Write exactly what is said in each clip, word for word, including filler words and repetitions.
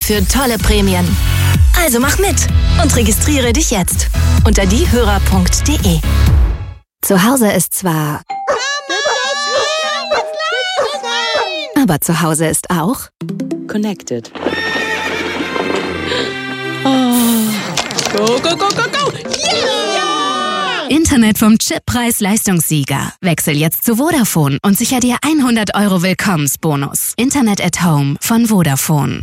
für tolle Prämien. Also mach mit und registriere dich jetzt unter diehörer punkt de. Zu Hause ist zwar... Aber zu Hause ist auch... Connected. Oh. Go, go, go, go, go! Yeah! Internet vom Chippreis-Leistungssieger. Wechsel jetzt zu Vodafone und sicher dir hundert Euro Willkommensbonus. Internet at Home von Vodafone.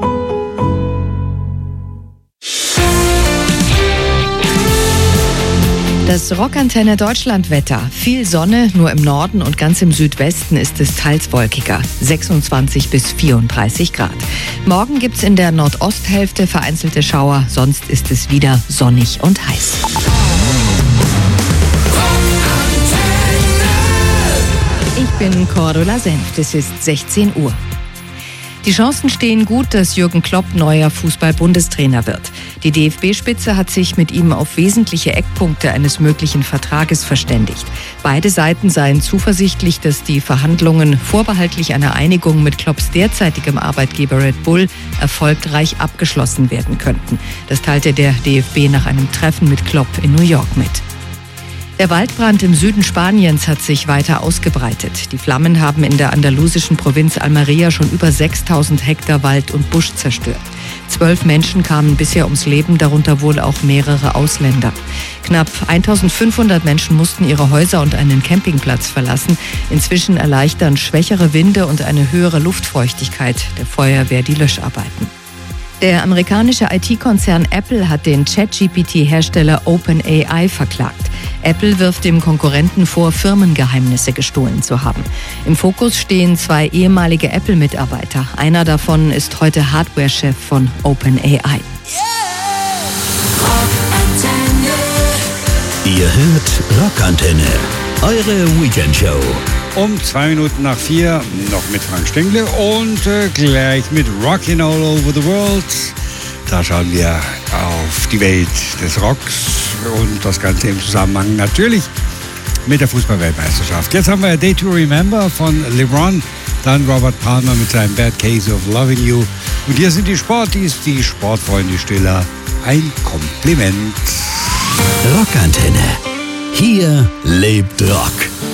Das Rockantenne Deutschlandwetter. Viel Sonne, nur im Norden und ganz im Südwesten ist es teils wolkiger. sechsundzwanzig bis vierunddreißig Grad. Morgen gibt's in der Nordosthälfte vereinzelte Schauer, sonst ist es wieder sonnig und heiß. Ich bin Cordula Senft, es ist sechzehn Uhr. Die Chancen stehen gut, dass Jürgen Klopp neuer Fußball-Bundestrainer wird. Die D F B-Spitze hat sich mit ihm auf wesentliche Eckpunkte eines möglichen Vertrages verständigt. Beide Seiten seien zuversichtlich, dass die Verhandlungen vorbehaltlich einer Einigung mit Klopps derzeitigem Arbeitgeber Red Bull erfolgreich abgeschlossen werden könnten. Das teilte der D F B nach einem Treffen mit Klopp in New York mit. Der Waldbrand im Süden Spaniens hat sich weiter ausgebreitet. Die Flammen haben in der andalusischen Provinz Almería schon über sechstausend Hektar Wald und Busch zerstört. Zwölf Menschen kamen bisher ums Leben, darunter wohl auch mehrere Ausländer. Knapp eintausendfünfhundert Menschen mussten ihre Häuser und einen Campingplatz verlassen. Inzwischen erleichtern schwächere Winde und eine höhere Luftfeuchtigkeit der Feuerwehr die Löscharbeiten. Der amerikanische I T-Konzern Apple hat den Chat-G P T-Hersteller OpenAI verklagt. Apple wirft dem Konkurrenten vor, Firmengeheimnisse gestohlen zu haben. Im Fokus stehen zwei ehemalige Apple-Mitarbeiter. Einer davon ist heute Hardware-Chef von OpenAI. Ihr hört Rockantenne, eure Weekendshow. Um zwei Minuten nach vier, noch mit Frank Stengle und äh, gleich mit Rockin' All Over the World. Da schauen wir auf die Welt des Rocks und das Ganze im Zusammenhang natürlich mit der Fußball-Weltmeisterschaft. Jetzt haben wir A Day to Remember von LeBron, dann Robert Palmer mit seinem Bad Case of Loving You. Und hier sind die Sporties, die Sportfreunde Stiller. Ein Kompliment. Rockantenne. Hier lebt Rock.